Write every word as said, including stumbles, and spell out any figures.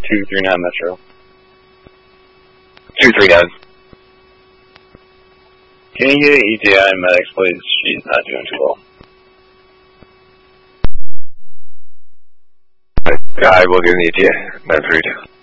two three nine Metro. two three nine. Can you get E T I and medics, please? She's not doing too well. I will get an E T A. nine three two.